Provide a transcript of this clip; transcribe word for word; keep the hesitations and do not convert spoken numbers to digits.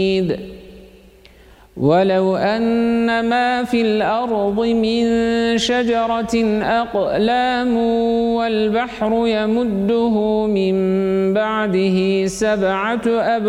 ولو أن ما في الأرض من شجرة أقلام والبحر يمده من بعده سبعة أبحر